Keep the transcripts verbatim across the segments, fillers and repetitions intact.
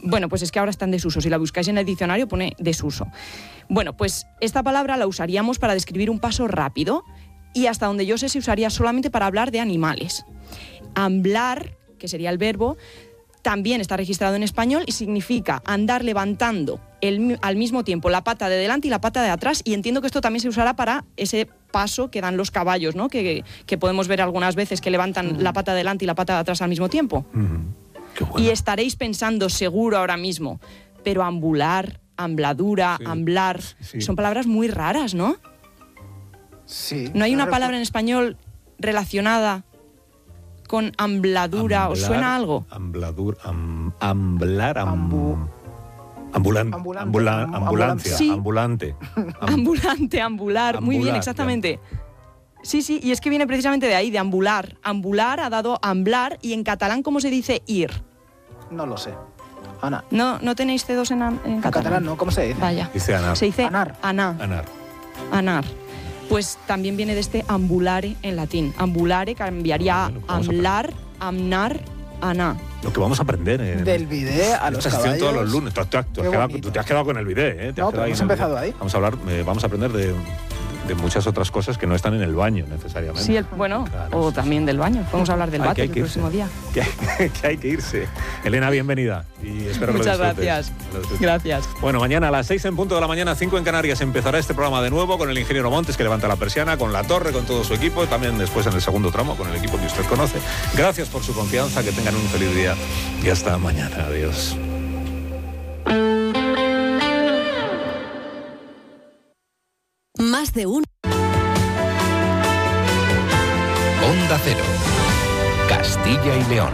Bueno, pues es que ahora está en desuso. Si la buscáis en el diccionario pone desuso. Bueno, pues esta palabra la usaríamos para describir un paso rápido y hasta donde yo sé se usaría solamente para hablar de animales. Amblar, que sería el verbo, también está registrado en español y significa andar levantando el, al mismo tiempo la pata de delante y la pata de atrás, y entiendo que esto también se usará para ese paso que dan los caballos, ¿no? Que, que podemos ver algunas veces que levantan uh-huh. la pata de delante y la pata de atrás al mismo tiempo. Uh-huh. Qué bueno. Y estaréis pensando seguro ahora mismo, pero ambular, ambladura, sí. amblar, sí. son palabras muy raras, ¿no? Sí. ¿No hay una palabra en español relacionada con ambladura? Amblar, ¿Os suena algo? Ambladur, am, amblar, am, Ambu, ambulan, ambulante, ambula, amb, ambulancia, sí. ambulante. Am, ambulante, ambular, ambular, muy bien, exactamente. Sí, sí, y es que viene precisamente de ahí, de ambular. Ambular ha dado amblar, y en catalán, ¿cómo se dice ir? No lo sé. Ana. ¿No, no tenéis C dos en, en catalán? En catalán no, ¿cómo se dice? Vaya. Dice anar. Se dice anar. Anar. Anar. Anar. Pues también viene de este ambulare en latín. Ambulare cambiaría bueno, a amblar, amnar, aná. Lo que vamos a aprender en del bidet a los esta sesión caballos. todos los lunes. Tú, tú, tú, has quedado, tú te has quedado con el bidet, ¿eh? Te No, has pero ahí hemos en el empezado bidet. ahí. Vamos a hablar, eh, vamos a aprender de, de muchas otras cosas que no están en el baño necesariamente. Sí, el, bueno, claro, o sí, también sí. del baño. Podemos hablar del Ay, váter que el que próximo día. Que hay, que hay que irse. Elena, bienvenida. Y espero que Muchas lo disfrutes. gracias. Lo disfrutes. Gracias. Bueno, mañana a las seis en punto de la mañana, cinco en Canarias, empezará este programa de nuevo con el ingeniero Montes, que levanta la persiana, con La Torre, con todo su equipo, y también después en el segundo tramo con el equipo que usted conoce. Gracias por su confianza, que tengan un feliz día y hasta mañana. Adiós. Más de uno. Onda Cero. Castilla y León.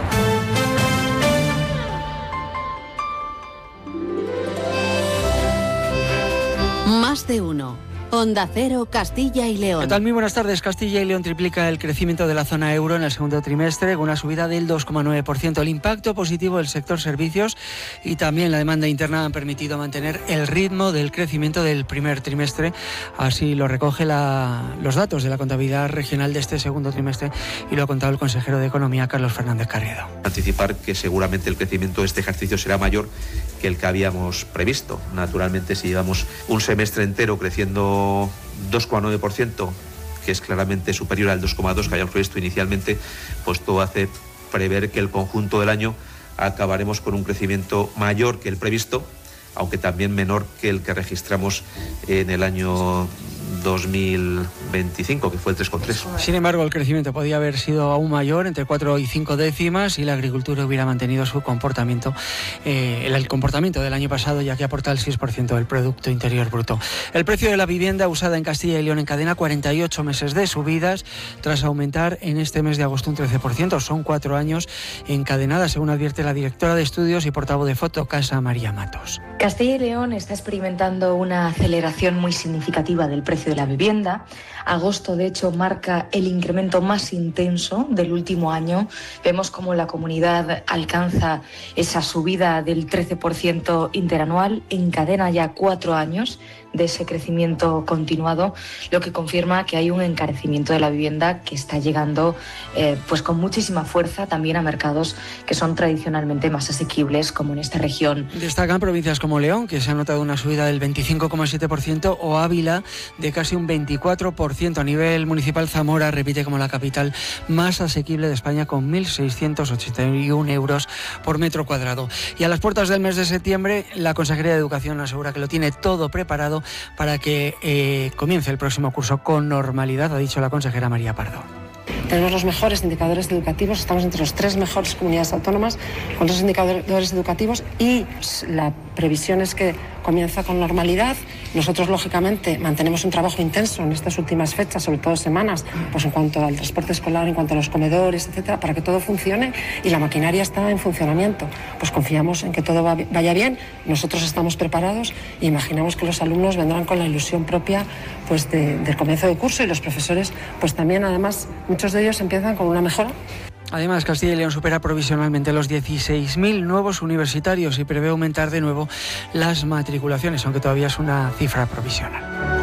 Más de uno. Onda Cero, Castilla y León. ¿Qué tal? Muy buenas tardes. Castilla y León triplica el crecimiento de la zona euro en el segundo trimestre, con una subida del dos coma nueve por ciento. El impacto positivo del sector servicios y también la demanda interna han permitido mantener el ritmo del crecimiento del primer trimestre. Así lo recoge la, los datos de la contabilidad regional de este segundo trimestre, y lo ha contado el consejero de Economía, Carlos Fernández Carriedo. Anticipar que seguramente el crecimiento de este ejercicio será mayor que el que habíamos previsto. Naturalmente, si llevamos un semestre entero creciendo dos coma nueve por ciento, que es claramente superior al dos coma dos por ciento que habíamos previsto inicialmente, pues todo hace prever que el conjunto del año acabaremos con un crecimiento mayor que el previsto, aunque también menor que el que registramos en el año dos mil veinticinco, que fue el tres coma tres. Sin embargo, el crecimiento podía haber sido aún mayor, entre cuatro y cinco décimas, y la agricultura hubiera mantenido su comportamiento, eh, el, el comportamiento del año pasado, ya que aporta el seis por ciento del Producto Interior Bruto. El precio de la vivienda usada en Castilla y León encadena cuarenta y ocho meses de subidas, tras aumentar en este mes de agosto un trece por ciento. Son cuatro años encadenadas, según advierte la directora de estudios y portavoz de Fotocasa, María Matos. Castilla y León está experimentando una aceleración muy significativa del precio de la vivienda. Agosto, de hecho, marca el incremento más intenso del último año. Vemos cómo la comunidad alcanza esa subida del trece por ciento interanual, encadena ya cuatro años de ese crecimiento continuado, lo que confirma que hay un encarecimiento de la vivienda que está llegando eh, pues con muchísima fuerza también a mercados que son tradicionalmente más asequibles, como en esta región. Destacan provincias como León, que se ha notado una subida del veinticinco coma siete por ciento, o Ávila de casi un veinticuatro por ciento. A nivel municipal, Zamora repite como la capital más asequible de España, con mil seiscientos ochenta y uno euros por metro cuadrado. Y a las puertas del mes de septiembre, la Consejería de Educación asegura que lo tiene todo preparado para que eh, comience el próximo curso con normalidad, ha dicho la consejera María Pardo. Tenemos los mejores indicadores educativos, estamos entre las tres mejores comunidades autónomas con los indicadores educativos, y la previsión es que comienza con normalidad. Nosotros, lógicamente, mantenemos un trabajo intenso en estas últimas fechas, sobre todo semanas, pues en cuanto al transporte escolar, en cuanto a los comedores, etcétera, para que todo funcione, y la maquinaria está en funcionamiento. Pues confiamos en que todo va, vaya bien, nosotros estamos preparados e imaginamos que los alumnos vendrán con la ilusión propia pues de, del comienzo de curso, y los profesores pues también, además, muchos de ellos empiezan con una mejora. Además, Castilla y León supera provisionalmente los dieciséis mil nuevos universitarios y prevé aumentar de nuevo las matriculaciones, aunque todavía es una cifra provisional.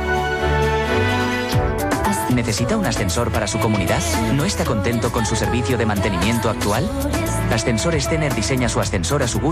¿Necesita un ascensor para su comunidad? ¿No está contento con su servicio de mantenimiento actual? Ascensores Tener diseña su ascensor a su gusto